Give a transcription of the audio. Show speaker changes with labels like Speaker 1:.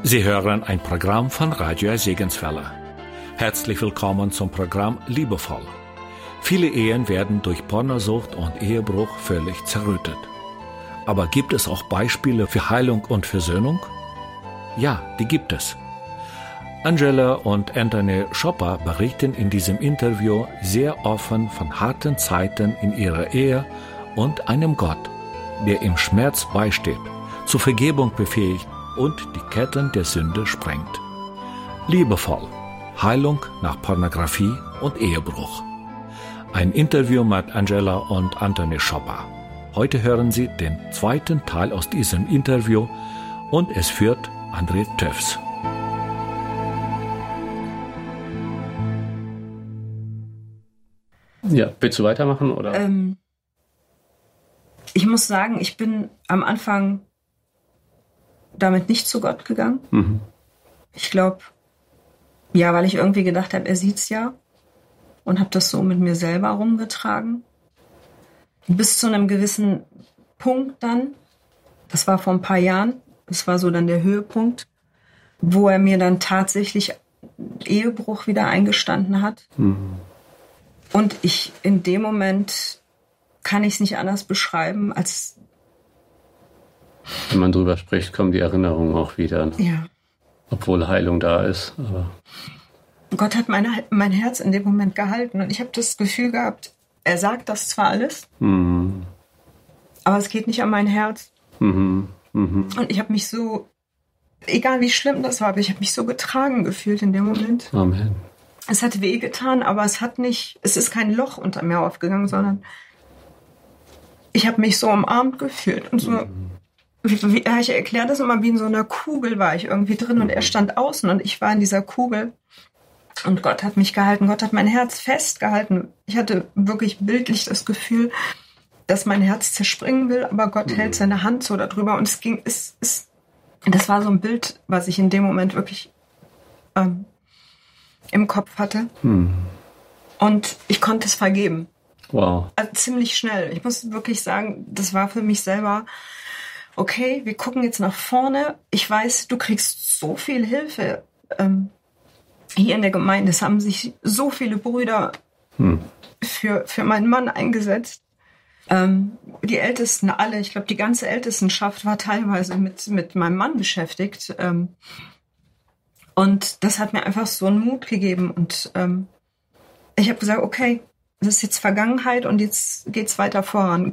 Speaker 1: Sie hören ein Programm von Radio Segenswelle. Herzlich willkommen zum Programm Liebevoll. Viele Ehen werden durch Pornosucht und Ehebruch völlig zerrüttet. Aber gibt es auch Beispiele für Heilung und Versöhnung? Ja, die gibt es. Angela und Anthony Schopper berichten in diesem Interview sehr offen von harten Zeiten in ihrer Ehe und einem Gott, der im Schmerz beisteht, zur Vergebung befähigt und die Ketten der Sünde sprengt. Liebevoll. Heilung nach Pornografie und Ehebruch. Ein Interview mit Angela und Anthony Schopper. Heute hören Sie den zweiten Teil aus diesem Interview und es führt André Töfs.
Speaker 2: Ja, willst du weitermachen, oder?
Speaker 3: Ich muss sagen, ich bin am Anfang damit nicht zu Gott gegangen. Mhm. Ich glaube, ja, weil ich irgendwie gedacht habe, er sieht's ja, und habe das so mit mir selber rumgetragen. Bis zu einem gewissen Punkt dann, das war vor ein paar Jahren, das war so dann der Höhepunkt, wo er mir dann tatsächlich Ehebruch wieder eingestanden hat. Mhm. Und ich in dem Moment, kann ich es nicht anders beschreiben, als...
Speaker 2: Wenn man drüber spricht, kommen die Erinnerungen auch wieder. Ne?
Speaker 3: Ja.
Speaker 2: Obwohl Heilung da ist. Aber
Speaker 3: Gott hat mein Herz in dem Moment gehalten. Und ich habe das Gefühl gehabt, er sagt das zwar alles, aber es geht nicht an mein Herz. Und ich habe mich so, egal wie schlimm das war, aber ich habe mich so getragen gefühlt in dem Moment.
Speaker 2: Amen.
Speaker 3: Es hat wehgetan, aber es ist kein Loch unter mir aufgegangen, sondern ich habe mich so umarmt gefühlt. Und so, ich erkläre das immer, wie in so einer Kugel war ich irgendwie drin und er stand außen und ich war in dieser Kugel. Und Gott hat mich gehalten, Gott hat mein Herz festgehalten. Ich hatte wirklich bildlich das Gefühl, dass mein Herz zerspringen will, aber Gott hält seine Hand so darüber. Und das war so ein Bild, was ich in dem Moment wirklich im Kopf hatte. Und ich konnte es vergeben.
Speaker 2: Wow.
Speaker 3: Also ziemlich schnell. Ich muss wirklich sagen, das war für mich selber, okay, wir gucken jetzt nach vorne. Ich weiß, du kriegst so viel Hilfe hier in der Gemeinde. Es haben sich so viele Brüder für meinen Mann eingesetzt. Die Ältesten alle, ich glaube, die ganze Ältestenschaft war teilweise mit meinem Mann beschäftigt. Und das hat mir einfach so einen Mut gegeben. Und ich habe gesagt, okay, das ist jetzt Vergangenheit und jetzt geht's weiter voran.